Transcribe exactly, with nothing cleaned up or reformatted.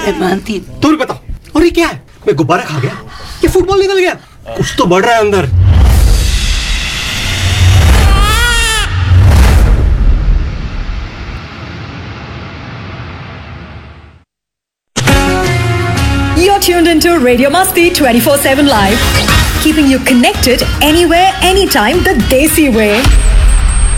मानती। तू भी बता। और ये क्या है? मैं गुब्बारा खा गया? ये फुटबॉल निकल गया? कुछ तो बढ़ रहा है अंदर। You're tuned into Radio Masti twenty-four seven Live, keeping you connected anywhere, anytime, the Desi way.